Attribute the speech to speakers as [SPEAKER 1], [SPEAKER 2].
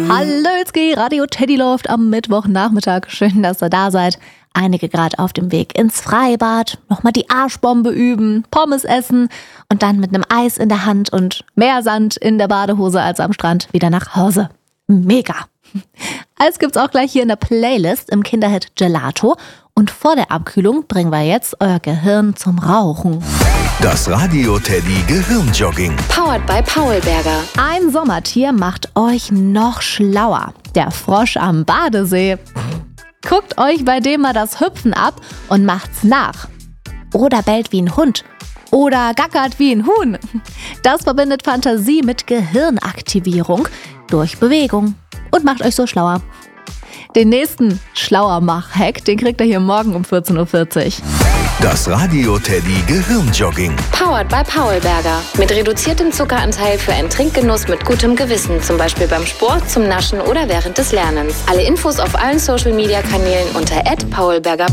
[SPEAKER 1] Hallötzki, Radio Teddy läuft am Mittwochnachmittag. Schön, dass ihr da seid. Einige gerade auf dem Weg ins Freibad, nochmal die Arschbombe üben, Pommes essen und dann mit einem Eis in der Hand und mehr Sand in der Badehose als am Strand wieder nach Hause. Mega. Alles gibt's auch gleich hier in der Playlist im Kinderhit Gelato. Und vor der Abkühlung bringen wir jetzt euer Gehirn zum Rauchen.
[SPEAKER 2] Das Radio Teddy Gehirnjogging.
[SPEAKER 3] Powered by Paulberger.
[SPEAKER 1] Ein Sommertier macht euch noch schlauer. Der Frosch am Badesee. Guckt euch bei dem mal das Hüpfen ab und macht's nach. Oder bellt wie ein Hund. Oder gackert wie ein Huhn. Das verbindet Fantasie mit Gehirnaktivierung durch Bewegung und macht euch so schlauer. Den nächsten Schlauermach-Hack, den kriegt ihr hier morgen um 14.40 Uhr.
[SPEAKER 2] Das Radio Teddy Gehirnjogging.
[SPEAKER 3] Powered by Paulberger. Mit reduziertem Zuckeranteil für einen Trinkgenuss mit gutem Gewissen. Zum Beispiel beim Sport, zum Naschen oder während des Lernens. Alle Infos auf allen Social-Media-Kanälen unter @paulberger.